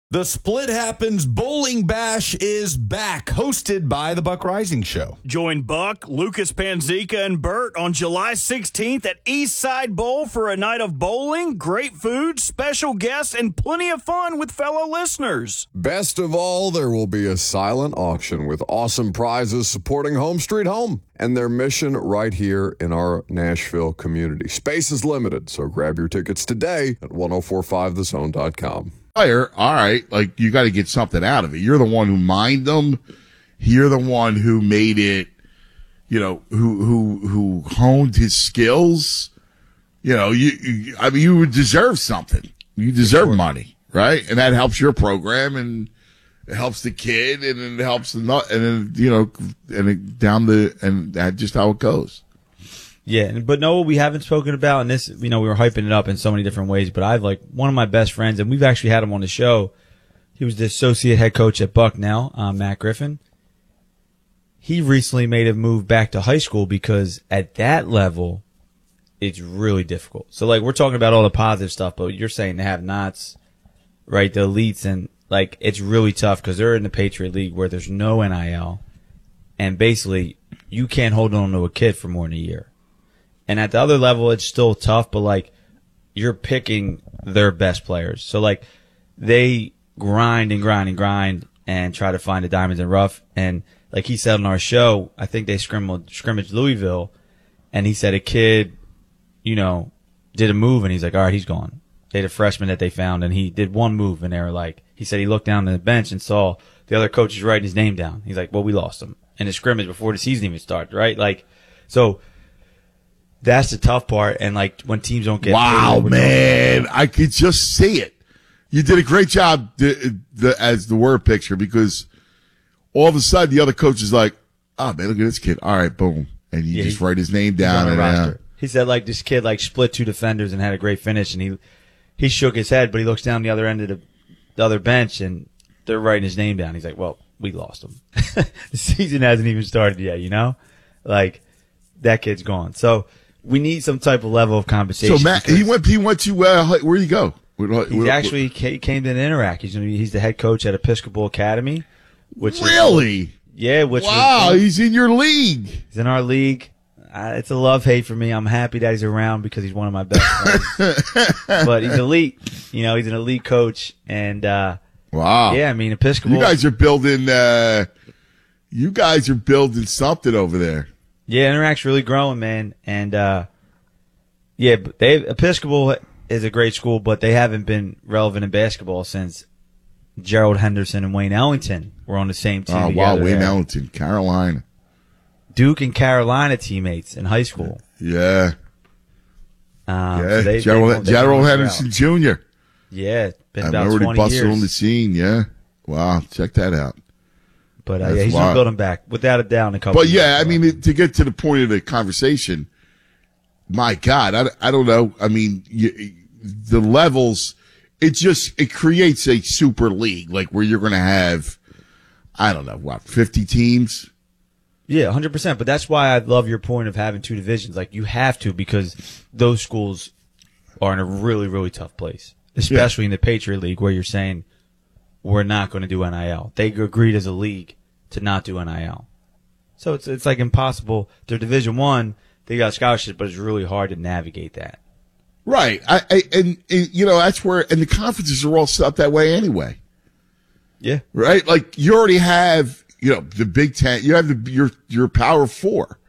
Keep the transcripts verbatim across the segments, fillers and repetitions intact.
The Split Happens Bowling Bash is back, hosted by the Buck Rising Show. Join Buck, Lucas Panzica, and Bert on July sixteenth at Eastside Bowl for a night of bowling, great food, special guests, and plenty of fun with fellow listeners. Best of all, there will be a silent auction with awesome prizes supporting Home Street Home and their mission right here in our Nashville community. Space is limited, so grab your tickets today at ten forty-five the zone dot com. All right, like you got to get something out of it. You're the one who mined them. You're the one who made it, you know, who who who honed his skills. You know, you, you I mean, you would deserve something. You deserve sure. money, right? And that helps your program, and it helps the kid, and it helps the nut, and then you know, and it, down the and that's just how it goes. Yeah, but no, we haven't spoken about, and this, you know, we were hyping it up in so many different ways, but I've, like, one of my best friends, and we've actually had him on the show. He was the associate head coach at Buck now, um, Matt Griffin. He recently made a move back to high school because at that level, it's really difficult. So, like, we're talking about all the positive stuff, but you're saying the have-nots, right, the elites, and, like, it's really tough because they're in the Patriot League where there's no N I L, and basically, you can't hold on to a kid for more than a year. And at the other level, it's still tough, but, like, you're picking their best players. So, like, they grind and grind and grind and try to find the diamonds in rough. And, like he said on our show, I think they scrimmaged, scrimmaged Louisville, and he said a kid, you know, did a move, and he's like, all right, he's gone. They had a freshman that they found, and he did one move, and they were like, he said he looked down on the bench and saw the other coaches writing his name down. He's like, well, we lost him in the scrimmage before the season even started, right? Like, so that's the tough part, and like when teams don't get wow, man, I could just see it. You did a great job the, the, as the word picture, because all of a sudden the other coach is like, "Oh man, look at this kid! All right, boom," and you yeah, just he, write his name down. And uh, he said like this kid like split two defenders and had a great finish, and he he shook his head, but he looks down the other end of the, the other bench, and they're writing his name down. He's like, "Well, we lost him. The season hasn't even started yet, you know, like that kid's gone." So. We need some type of level of compensation. So Matt, he went. He went to uh, where did he go? Where, he's where, actually where? came to Interact. He's gonna be, he's the head coach at Episcopal Academy. Which really? Is, yeah. Which wow, was, he's in your league. He's in our league. Uh, it's a love hate for me. I'm happy that he's around because he's one of my best friends. But he's elite. You know, he's an elite coach. And uh, wow. Yeah, I mean Episcopal. You guys are building. Uh, you guys are building something over there. Yeah, Interact's really growing, man. And, uh, yeah, they, Episcopal is a great school, but they haven't been relevant in basketball since Gerald Henderson and Wayne Ellington were on the same team. Oh, wow, Wayne there. Ellington, Carolina. Duke and Carolina teammates in high school. Yeah. Um, yeah, so they, Gerald, they, Gerald Henderson Junior Yeah, it's been I'm about already twenty busted years. on the scene, yeah. Wow, check that out. But uh, yeah, he's going to build him back, without a doubt, in a couple But, yeah, years. I mean, to get to the point of the conversation, my God, I, I don't know. I mean, you, the levels, it just, it creates a super league, like where you're going to have, I don't know, what, fifty teams? Yeah, one hundred percent. But that's why I love your point of having two divisions. Like, you have to, because those schools are in a really, really tough place, especially yeah. in the Patriot League, where you're saying, we're not going to do N I L. They agreed as a league to not do N I L. So it's it's like impossible. They're Division One. They got scholarships, but it's really hard to navigate that. Right. I, I and, and you know that's where and the conferences are all set up that way anyway. Yeah. Right. Like you already have you know the Big Ten. You have the your your Power Four.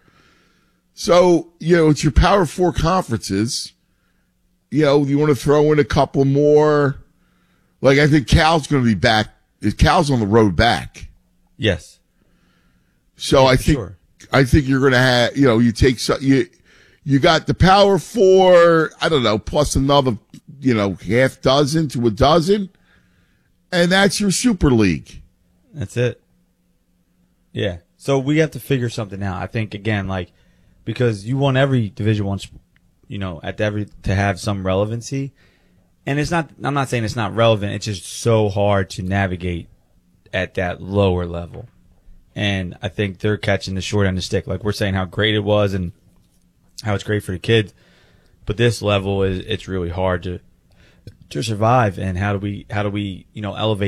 So you know it's your Power Four conferences. You know you want to throw in a couple more. Like I think Cal's going to be back. Cal's on the road back. Yes. So yeah, I think sure. I think you're going to have you know you take so, you you got the Power Four. I don't know plus another you know half dozen to a dozen, and that's your Super League. That's it. Yeah. So we have to figure something out. I think again, like because you want every Division One, you know, at every to have some relevancy. And it's not, I'm not saying it's not relevant. It's just so hard to navigate at that lower level. And I think they're catching the short end of the stick. Like we're saying how great it was and how it's great for the kids. But this level is, it's really hard to, to survive. And how do we, how do we, you know, elevate